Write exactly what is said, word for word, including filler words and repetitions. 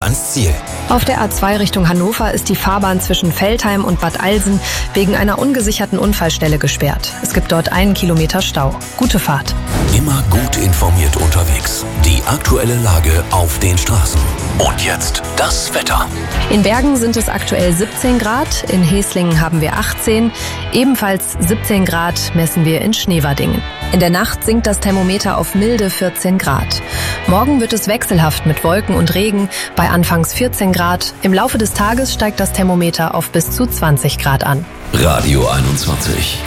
ans Ziel. Auf der A zwei Richtung Hannover ist die Fahrbahn zwischen Veltheim und Bad Alsen wegen einer ungesicherten Unfallstelle gesperrt. Es gibt dort einen Kilometer Stau. Gute Fahrt. Immer gut informiert unterwegs. Die aktuelle Lage auf den Straßen. Und jetzt das Wetter. In Bergen sind es aktuell siebzehn Grad, in Heslingen haben wir achtzehn, ebenfalls siebzehn Grad messen wir in Schneverdingen. In der Nacht sinkt das Thermometer auf milde vierzehn Grad. Morgen wird es wechselhaft mit Wolken und Regen bei anfangs vierzehn Grad. Im Laufe des Tages steigt das Thermometer auf bis zu zwanzig Grad an. Radio einundzwanzig.